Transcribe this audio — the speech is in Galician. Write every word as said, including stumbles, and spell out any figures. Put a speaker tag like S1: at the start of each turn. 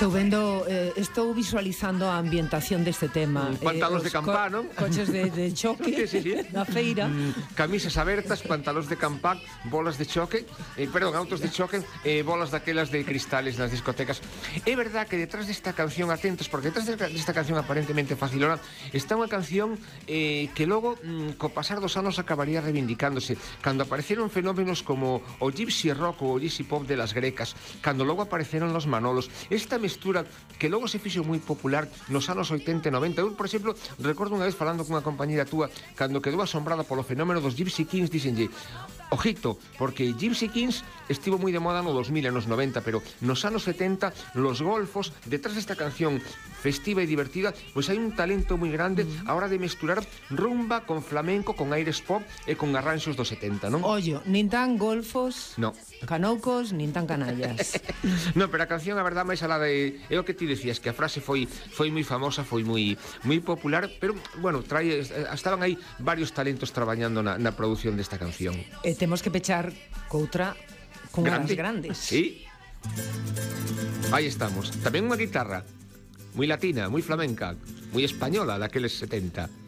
S1: Estou vendo, eh, estou visualizando a ambientación deste tema.
S2: Mm, pantalóns
S1: eh,
S2: de campá, non?
S1: Coches de, de choque
S2: Sí, sí, sí.
S1: na feira.
S2: Mm, camisas abertas, pantalóns de campá, bolas de choque, eh, perdón, autos de choque, eh, bolas daquelas de cristales nas discotecas. É verdad que detrás desta canción, atentos, porque detrás desta canción aparentemente facilona, está unha canción eh, que logo, mm, co pasar dos anos, acabaría reivindicándose. Cando apareceron fenómenos como o gypsy rock ou o gypsy pop de las grecas, cando logo apareceron los Manolos, esta mestura que logo se fixo moi popular nos anos oitenta e noventa. Eu, por exemplo, recordo unha vez falando cunha compañera túa, cando quedou asombrada polo fenómeno dos Gypsy Kings, dixenlle, ojito, porque Gypsy Kings estivo moi de moda no dos mil e nos noventa, pero nos anos setenta, los golfos, detrás desta canción festiva e divertida, pois hai un talento moi grande a hora de mesturar rumba con flamenco, con aires pop e con arranxos dos setenta, non?
S1: Ollo, nin tan golfos,
S2: no.
S1: canoucos, nin tan canallas.
S2: No, pero a canción, a verdad, máis alá de... É o que ti decías, que a frase foi foi moi famosa, foi moi moi popular, pero, bueno, trae, estaban aí varios talentos traballando na, na produción desta canción.
S1: E temos que pechar coutra con
S2: Grande.
S1: alas grandes.
S2: Sí. Aí estamos. Tamén unha guitarra moi latina, moi flamenca, moi española, daqueles setenta.